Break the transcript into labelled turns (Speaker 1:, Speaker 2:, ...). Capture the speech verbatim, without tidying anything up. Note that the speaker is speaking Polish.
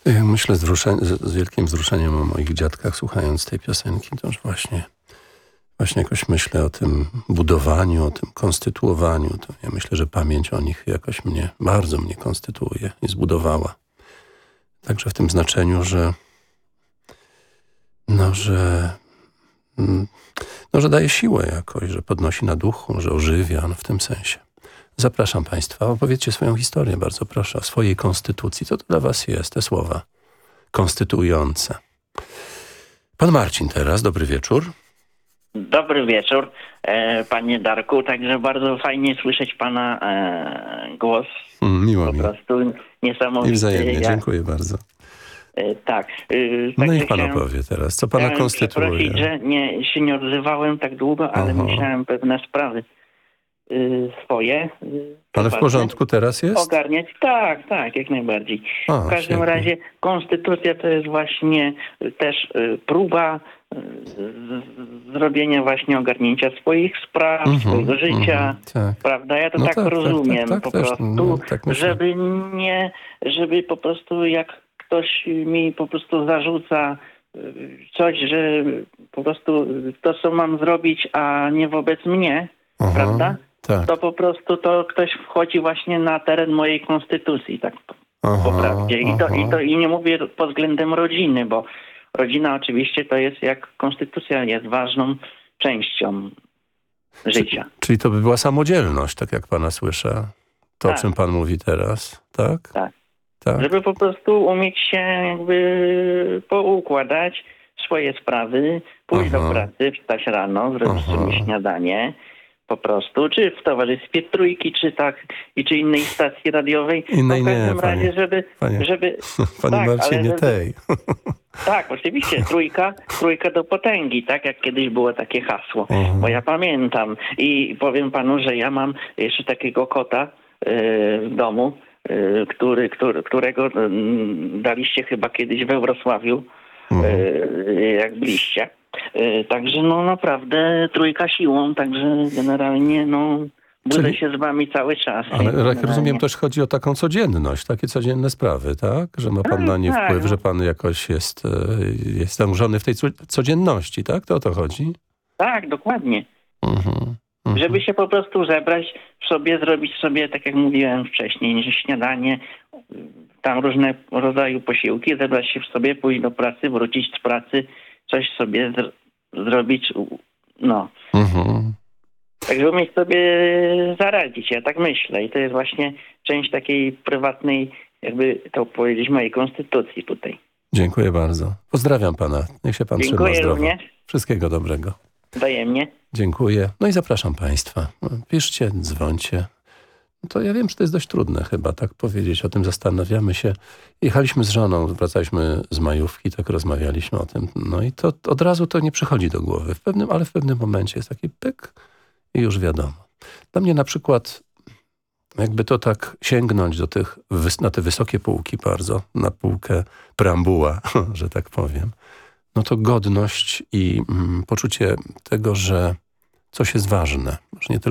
Speaker 1: Myślę z, wzrusze- z, z wielkim wzruszeniem o moich dziadkach, słuchając tej piosenki. To już właśnie, właśnie jakoś myślę o tym budowaniu, o tym konstytuowaniu. To ja myślę, że pamięć o nich jakoś mnie, bardzo mnie konstytuuje i zbudowała. Także w tym znaczeniu, że no, że no, że daje siłę jakoś, że podnosi na duchu, że ożywia, no, w tym sensie. Zapraszam Państwa, opowiedzcie swoją historię, bardzo proszę, o swojej konstytucji. Co to dla Was jest, te słowa konstytuujące? Pan Marcin teraz, dobry wieczór.
Speaker 2: Dobry wieczór, e, panie Darku. Także bardzo fajnie słyszeć pana e, głos.
Speaker 1: Mm, miło
Speaker 2: po
Speaker 1: mi.
Speaker 2: prostu niesamowity.
Speaker 1: I wzajemnie,
Speaker 2: ja,
Speaker 1: dziękuję bardzo.
Speaker 2: E, tak. E,
Speaker 1: No
Speaker 2: także
Speaker 1: niech Pan
Speaker 2: chciałem,
Speaker 1: opowie teraz, co Pana
Speaker 2: chciałem
Speaker 1: konstytuuje.
Speaker 2: przeprosić, że nie, się nie odzywałem tak długo, ale
Speaker 1: Aha.
Speaker 2: musiałem pewne sprawy y, swoje. Y,
Speaker 1: Ale w
Speaker 2: prywatne
Speaker 1: porządku teraz jest?
Speaker 2: Ogarniać. Tak, tak, jak najbardziej.
Speaker 1: A,
Speaker 2: w każdym
Speaker 1: świetnie.
Speaker 2: razie konstytucja to jest właśnie też y, próba y, z- zrobienia właśnie ogarnięcia swoich spraw,
Speaker 1: Mhm,
Speaker 2: swojego życia,
Speaker 1: mhm, tak.
Speaker 2: prawda? Ja to
Speaker 1: No
Speaker 2: tak,
Speaker 1: tak, tak,
Speaker 2: rozumiem
Speaker 1: tak, tak,
Speaker 2: po
Speaker 1: też,
Speaker 2: prostu,
Speaker 1: no, tak myślę.
Speaker 2: żeby nie, żeby po prostu jak ktoś mi po prostu zarzuca y, coś, że po prostu to, co mam zrobić, a nie wobec mnie,
Speaker 1: Aha,
Speaker 2: prawda?
Speaker 1: tak.
Speaker 2: To po prostu to ktoś wchodzi właśnie na teren mojej konstytucji, tak
Speaker 1: Aha,
Speaker 2: po prawdzie. I to,
Speaker 1: aha.
Speaker 2: i to i nie mówię pod względem rodziny, bo rodzina oczywiście to jest jak konstytucja jest ważną częścią życia.
Speaker 1: Czyli to by była samodzielność, tak jak Pana słyszę. To,
Speaker 2: Tak.
Speaker 1: o czym Pan mówi teraz, tak?
Speaker 2: Tak.
Speaker 1: Tak.
Speaker 2: Żeby po prostu umieć się jakby poukładać swoje sprawy, pójść
Speaker 1: Aha.
Speaker 2: do pracy, wstać rano, zrobić
Speaker 1: Aha.
Speaker 2: sobie śniadanie, po prostu, czy w towarzystwie Trójki, czy tak, i czy innej stacji radiowej.
Speaker 1: Innej
Speaker 2: no w każdym
Speaker 1: nie,
Speaker 2: razie,
Speaker 1: panie-
Speaker 2: żeby,
Speaker 1: panie-
Speaker 2: żeby
Speaker 1: Panie
Speaker 2: tak,
Speaker 1: Marcinie,
Speaker 2: ale żeby-
Speaker 1: tej.
Speaker 2: tak, oczywiście, trójka, trójka do potęgi, tak jak kiedyś było takie hasło.
Speaker 1: Mhm.
Speaker 2: Bo ja pamiętam i powiem panu, że ja mam jeszcze takiego kota yy, w domu, yy, który, który, którego yy, daliście chyba kiedyś we Wrocławiu,
Speaker 1: Mhm.
Speaker 2: yy, jak byliście. Yy, także no naprawdę trójka siłą, także generalnie no budzę
Speaker 1: Czyli-
Speaker 2: się z wami cały czas.
Speaker 1: Ale jak
Speaker 2: Generalnie.
Speaker 1: rozumiem, też chodzi o taką codzienność, takie codzienne sprawy, tak? Że ma Pan
Speaker 2: Tak,
Speaker 1: na nie
Speaker 2: tak.
Speaker 1: wpływ, że Pan jakoś jest, e, jest zanurzony w tej co- codzienności, tak? To o to chodzi?
Speaker 2: Tak, dokładnie.
Speaker 1: Mhm. Mhm.
Speaker 2: Żeby się po prostu zebrać w sobie, zrobić sobie, tak jak mówiłem wcześniej, że śniadanie, tam różne rodzaju posiłki, zebrać się w sobie, pójść do pracy, wrócić z pracy, coś sobie zr- zrobić, u- no.
Speaker 1: Mhm.
Speaker 2: Tak, żeby umieć sobie zaradzić, ja tak myślę. I to jest właśnie część takiej prywatnej, jakby to powiedzieć, mojej konstytucji tutaj.
Speaker 1: Dziękuję bardzo. Pozdrawiam Pana. Niech się Pan trzyma
Speaker 2: Dziękuję
Speaker 1: zdrowo.
Speaker 2: również.
Speaker 1: Wszystkiego dobrego.
Speaker 2: Wzajemnie.
Speaker 1: Dziękuję. No i zapraszam Państwa. Piszcie, dzwońcie. To ja wiem, że to jest dość trudne chyba tak powiedzieć. O tym zastanawiamy się. Jechaliśmy z żoną, wracaliśmy z majówki, tak rozmawialiśmy o tym. No i to od razu to nie przychodzi do głowy. W pewnym, ale w pewnym momencie jest taki pyk i już wiadomo. Dla mnie na przykład jakby to tak sięgnąć do tych, wys- na te wysokie półki bardzo, na półkę preambuła, że tak powiem, no to godność i mm, poczucie tego, że coś jest ważne. Że nie tylko